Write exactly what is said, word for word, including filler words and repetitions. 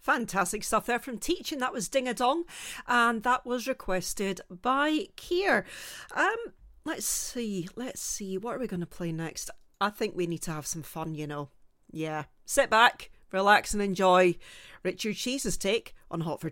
Fantastic stuff there from Teaching. That was Ding a Dong, and that was requested by Kier. Um, let's see, let's see, what are we going to play next? I think we need to have some fun, you know. Yeah, sit back, relax and enjoy Richard Cheese's take on Hot for